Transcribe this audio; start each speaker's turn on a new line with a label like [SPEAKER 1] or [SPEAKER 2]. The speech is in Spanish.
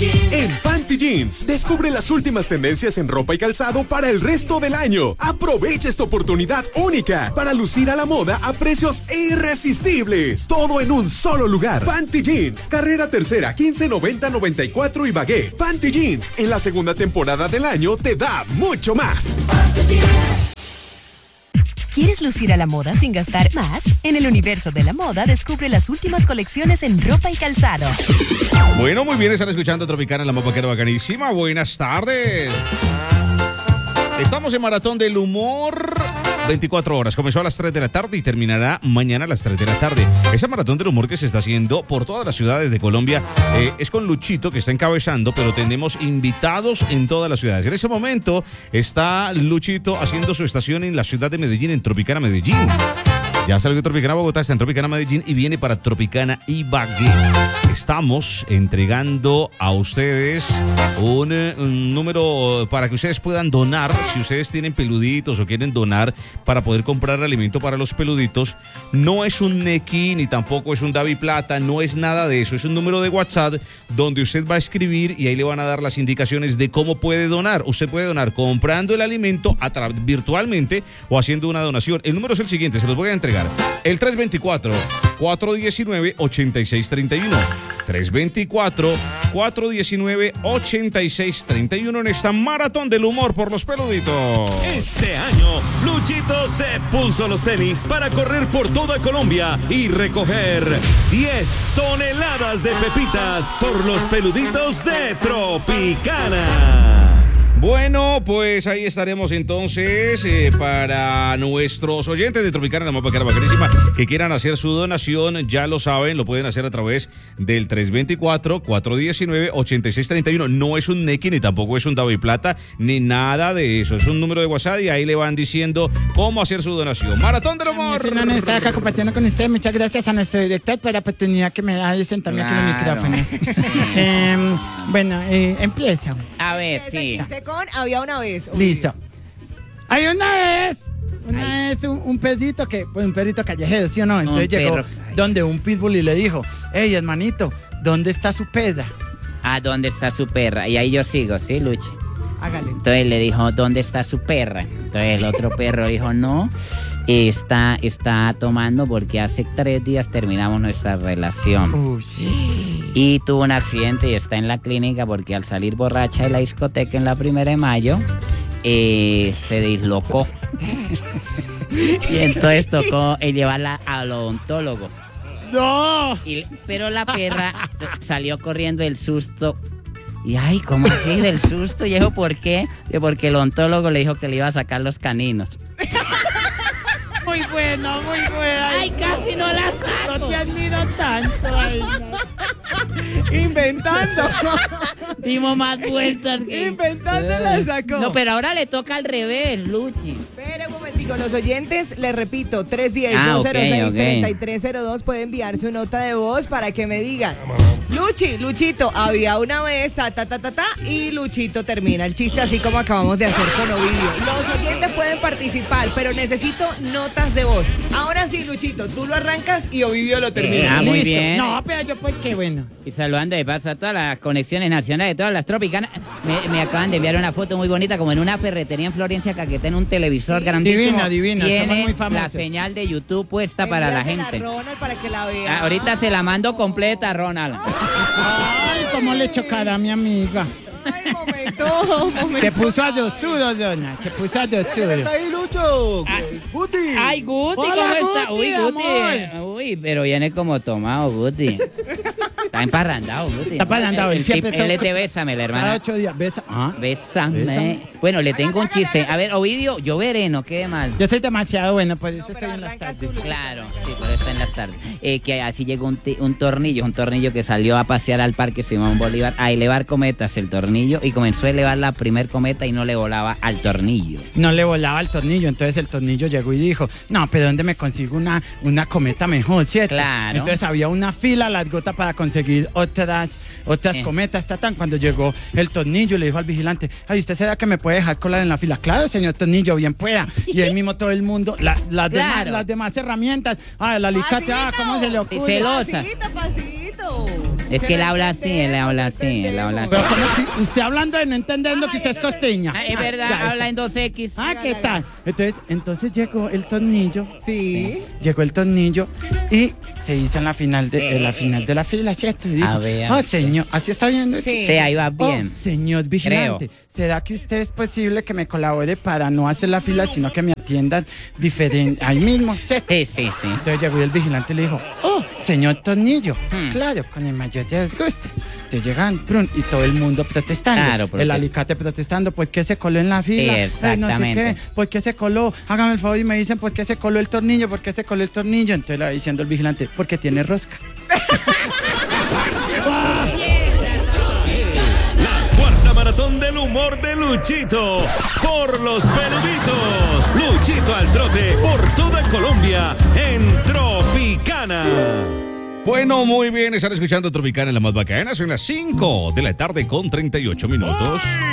[SPEAKER 1] En Panty Jeans, descubre las últimas tendencias en ropa y calzado para el resto del año. Aprovecha esta oportunidad única para lucir a la moda a precios irresistibles. Todo en un solo lugar. Panty Jeans, carrera tercera, 1590-94 Ibagué. Panty Jeans, en la segunda temporada del año, te da mucho más.
[SPEAKER 2] ¿Quieres lucir a la moda sin gastar más? En el universo de la moda, descubre las últimas colecciones en ropa y calzado.
[SPEAKER 3] Bueno, muy bien, están escuchando Tropicana, la mopaquera bacanísima. Buenas tardes. Estamos en Maratón del Humor. 24 horas. Comenzó a las 3 de la tarde y terminará mañana a las 3 de la tarde. Esa maratón del humor que se está haciendo por todas las ciudades de Colombia es con Luchito, que está encabezando, pero tenemos invitados en todas las ciudades. En ese momento está Luchito haciendo su estación en la ciudad de Medellín, en Tropicana Medellín. Ya salió de Tropicana Bogotá, está en Tropicana Medellín y viene para Tropicana Ibagué. Estamos entregando a ustedes un número para que ustedes puedan donar. Si ustedes tienen peluditos o quieren donar para poder comprar alimento para los peluditos, no es un Nequi ni tampoco es un Davi Plata, no es nada de eso. Es un número de WhatsApp donde usted va a escribir y ahí le van a dar las indicaciones de cómo puede donar. Usted puede donar comprando el alimento virtualmente o haciendo una donación. El número es el siguiente, se los voy a entregar. El 324-419-8631. 324-419-8631 en esta maratón del humor por los peluditos.
[SPEAKER 4] Este año, Luchito se puso los tenis para correr por toda Colombia y recoger 10 toneladas de pepitas por los peluditos de Tropicana.
[SPEAKER 3] Bueno, pues ahí estaremos entonces para nuestros oyentes de Tropicana, la mopaquera bacanísima, que quieran hacer su donación, ya lo saben, lo pueden hacer a través del 324-419-8631. No es un Nequi, ni tampoco es un Davi Plata, ni nada de eso. Es un número de WhatsApp y ahí le van diciendo cómo hacer su donación. Maratón del humor.
[SPEAKER 5] No, estar acá compartiendo con usted. Muchas gracias a nuestro director por la oportunidad que me da de sentarme aquí en el micrófono. Bueno, empieza.
[SPEAKER 6] A ver, sí.
[SPEAKER 7] Había una vez.
[SPEAKER 5] Listo. Hay una vez un perrito un perrito callejero, ¿sí o no? Entonces llegó donde un pitbull y le dijo, hey, hermanito, ¿dónde está su perra?
[SPEAKER 6] Ah, ¿dónde está su perra? Y ahí yo sigo, ¿sí, Luchi?
[SPEAKER 7] Hágale.
[SPEAKER 6] Entonces le dijo, ¿dónde está su perra? Entonces el otro perro dijo, no, está tomando porque hace 3 días terminamos nuestra relación.
[SPEAKER 5] Uy.
[SPEAKER 6] Y tuvo un accidente y está en la clínica porque al salir borracha de la discoteca en la 1 de mayo, se dislocó. Y entonces tocó llevarla al odontólogo.
[SPEAKER 5] ¡No!
[SPEAKER 6] Pero la perra salió corriendo del susto. Y ay, ¿cómo así del susto? Y dijo, ¿por qué? Porque el odontólogo le dijo que le iba a sacar los caninos.
[SPEAKER 5] Muy bueno, muy bueno.
[SPEAKER 6] Ay, casi no la saco.
[SPEAKER 5] No te admiro tanto. Ay, no.
[SPEAKER 7] Inventando.
[SPEAKER 6] Dimos más vueltas que...
[SPEAKER 7] Inventando la sacó.
[SPEAKER 6] No, pero ahora le toca al revés, Luchi.
[SPEAKER 7] Espere un momentico, los oyentes, les repito, 310-206-3302 puede enviar su nota de voz para que me digan. Luchito, había una vez, y Luchito termina el chiste así como acabamos de hacer con Ovidio. Los oyentes pueden participar, pero necesito notas de voz. Ahora sí, Luchito, tú lo arrancas y Ovidio lo termina.
[SPEAKER 6] Muy
[SPEAKER 5] Listo.
[SPEAKER 6] bien.
[SPEAKER 5] No, pero yo pues qué bueno.
[SPEAKER 6] Y saludando de paso a todas las conexiones nacionales, todas las tropicanas. Me acaban de enviar una foto muy bonita, como en una ferretería en Florencia Caquetá, en un televisor grandísimo.
[SPEAKER 5] Divina,
[SPEAKER 6] tiene
[SPEAKER 5] estamos muy famosos.
[SPEAKER 6] la señal de YouTube puesta para la gente.
[SPEAKER 7] A Ronald para que la vea.
[SPEAKER 6] Ahorita se la mando completa, Ronald.
[SPEAKER 5] Ay, cómo le chocará a mi amiga.
[SPEAKER 7] Ay, momento.
[SPEAKER 5] Se puso a yosudo, Dona. Se puso a yosudo.
[SPEAKER 8] ¿Está ahí, Lucho? Guti.
[SPEAKER 6] Ay, Guti,
[SPEAKER 5] Hola,
[SPEAKER 6] ¿cómo está?
[SPEAKER 5] Guti,
[SPEAKER 6] Uy, Guti.
[SPEAKER 5] amor.
[SPEAKER 6] Uy, pero viene como tomado, Guti. Está emparrandado, Guti.
[SPEAKER 5] Está emparrandado, él siempre
[SPEAKER 6] Él
[SPEAKER 5] toca-
[SPEAKER 6] te bésame, la
[SPEAKER 5] Cada
[SPEAKER 6] hermana.
[SPEAKER 5] 8 días. Besa.
[SPEAKER 6] Bésame.
[SPEAKER 5] Bésame.
[SPEAKER 6] Bueno, le tengo un chiste. A ver, Ovidio, yo veré, no quede mal.
[SPEAKER 5] Yo soy demasiado bueno, por eso
[SPEAKER 7] No,
[SPEAKER 5] estoy
[SPEAKER 7] pero
[SPEAKER 5] en las
[SPEAKER 7] arrancas
[SPEAKER 5] tardes.
[SPEAKER 7] tú,
[SPEAKER 6] Claro, sí, por eso está en las tardes. Que así llegó un tornillo que salió a pasear al Parque Simón Bolívar a elevar cometas el tornillo y comenzó a elevar la primer cometa y no le volaba al tornillo.
[SPEAKER 5] No le volaba el tornillo, entonces el tornillo llegó y dijo, no, pero ¿dónde me consigo una cometa mejor, cierto?
[SPEAKER 6] Claro.
[SPEAKER 5] Entonces había una fila largota para conseguir otras cometas, Cuando llegó el tornillo le dijo al vigilante, ay, ¿usted será que me puede dejar colar en la fila? Claro, señor tornillo, bien pueda. Y ahí mismo todo el mundo, las
[SPEAKER 6] Claro.
[SPEAKER 5] demás herramientas, el alicate, ¿cómo se le ocurre?
[SPEAKER 6] Celosa.
[SPEAKER 7] Pasito. Luchito.
[SPEAKER 6] Es que él habla así,
[SPEAKER 7] Pero
[SPEAKER 5] ¿cómo así? Usted hablando de no entendiendo que usted es costeña.
[SPEAKER 6] Ah, es verdad,
[SPEAKER 5] Ya.
[SPEAKER 6] habla en 2X.
[SPEAKER 5] Ah, ¿qué tal? Entonces llegó el tornillo.
[SPEAKER 7] Sí.
[SPEAKER 5] Llegó el tornillo y se hizo en la final de la fila, ¿cierto? Y dijo,
[SPEAKER 6] A ver.
[SPEAKER 5] oh, señor, ¿así está viendo?
[SPEAKER 7] Sí.
[SPEAKER 6] Sí, ahí va bien.
[SPEAKER 5] Oh, señor vigilante, ¿será que usted es posible que me colabore para no hacer la fila, sino que me atiendan diferente ahí mismo? ¿Sí?
[SPEAKER 6] Sí.
[SPEAKER 5] Entonces llegó el vigilante y le dijo, oh, señor tornillo,
[SPEAKER 6] Hmm.
[SPEAKER 5] claro, con el mayor de los gustos. Te llegan, prun, y todo el mundo protestando.
[SPEAKER 6] Claro,
[SPEAKER 5] el alicate protestando, ¿por qué se coló en la fila? Ay,
[SPEAKER 6] Exactamente.
[SPEAKER 5] no sé qué, ¿por qué se coló? Hágame el favor y me dicen por qué se coló el tornillo, por qué se coló el tornillo. Entonces le va diciendo el vigilante, porque tiene rosca.
[SPEAKER 4] La cuarta maratón del humor de Luchito. Por los peluditos. Luchito al trote por toda Colombia en Tropicana.
[SPEAKER 3] Bueno, muy bien, están escuchando Tropicana en la más bacana. Son las 5 de la tarde con 38 minutos.